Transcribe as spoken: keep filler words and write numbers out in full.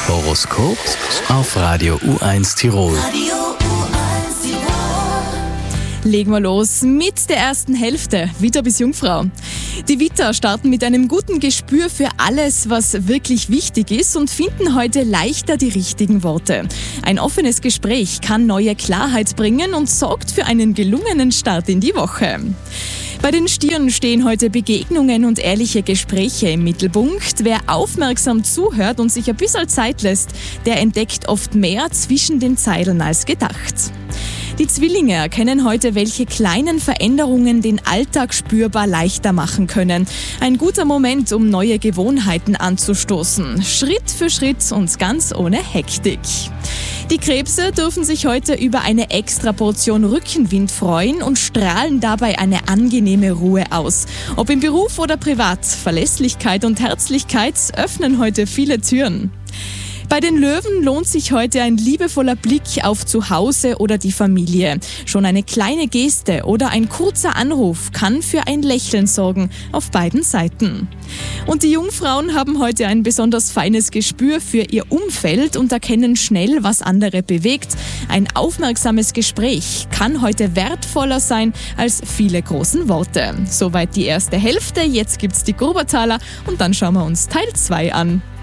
Horoskop auf Radio U eins Tirol. Legen wir los mit der ersten Hälfte, Widder bis Jungfrau. Die Widder starten mit einem guten Gespür für alles, was wirklich wichtig ist und finden heute leichter die richtigen Worte. Ein offenes Gespräch kann neue Klarheit bringen und sorgt für einen gelungenen Start in die Woche. Bei den Stieren stehen heute Begegnungen und ehrliche Gespräche im Mittelpunkt. Wer aufmerksam zuhört und sich ein bisschen Zeit lässt, der entdeckt oft mehr zwischen den Zeilen als gedacht. Die Zwillinge erkennen heute, welche kleinen Veränderungen den Alltag spürbar leichter machen können. Ein guter Moment, um neue Gewohnheiten anzustoßen. Schritt für Schritt und ganz ohne Hektik. Die Krebse dürfen sich heute über eine extra Portion Rückenwind freuen und strahlen dabei eine angenehme Ruhe aus. Ob im Beruf oder privat, Verlässlichkeit und Herzlichkeit öffnen heute viele Türen. Bei den Löwen lohnt sich heute ein liebevoller Blick auf Zuhause oder die Familie. Schon eine kleine Geste oder ein kurzer Anruf kann für ein Lächeln sorgen auf beiden Seiten. Und die Jungfrauen haben heute ein besonders feines Gespür für ihr Umfeld und erkennen schnell, was andere bewegt. Ein aufmerksames Gespräch kann heute wertvoller sein als viele großen Worte. Soweit die erste Hälfte, jetzt gibt's die Grubertaler und dann schauen wir uns Teil zwei an.